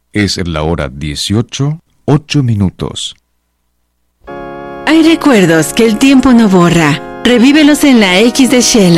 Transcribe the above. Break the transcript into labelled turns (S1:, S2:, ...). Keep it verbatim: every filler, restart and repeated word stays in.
S1: Es la hora dieciocho, ocho minutos.
S2: Hay recuerdos que el tiempo no borra. Revívelos en la X de Shela.